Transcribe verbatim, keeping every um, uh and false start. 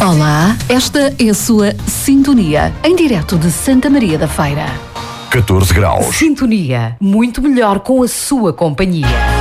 Olá, esta é a sua Sintonia, em direto de Santa Maria da Feira. catorze graus. Sintonia, muito melhor com a sua companhia.